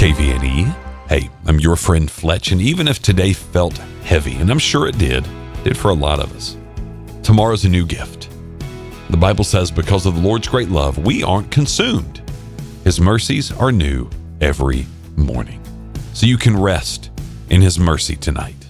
KVNE. Hey, I'm your friend Fletch, and even if today felt heavy, and I'm sure it did for a lot of us, tomorrow's a new gift. The Bible says, because of the Lord's great love, we aren't consumed. His mercies are new every morning. So you can rest in His mercy tonight.